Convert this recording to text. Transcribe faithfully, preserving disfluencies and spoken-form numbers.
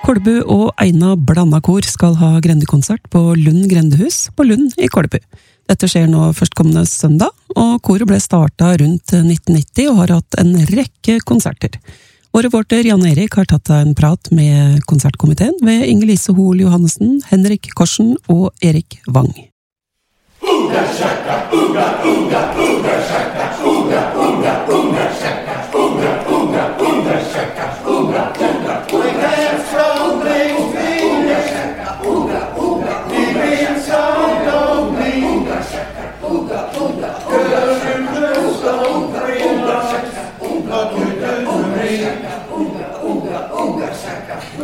Kolbu og Eina Blandakor skal ha grendekonsert på Lund Grendehus på Lund i Kolbu. Dette skjer nå førstkommende søndag, og koret ble startet rundt nitten nitti og har hatt en rekke konserter. Vår reporter Jan Erik har tatt en prat med konsertkomiteen ved Inger-Lise Hoel Johannessen, Henrik Korsen og Erik Wang. Uga shaka, uga, uga, uga shaka.